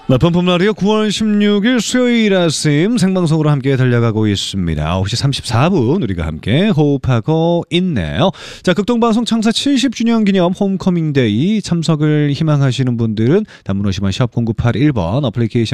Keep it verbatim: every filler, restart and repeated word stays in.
나쁜품 라디오 구월 십육일 수요일 아침 생방송으로 함께 달려가고 있습니다. 아홉 시 삼십사 분 우리가 함께 호흡하고 있네요. 자, 극동방송 창사 칠십 주년 기념 홈커밍데이 참석을 희망하시는 분들은 단문 오십 원 샵 공구팔일 번 어플리케이션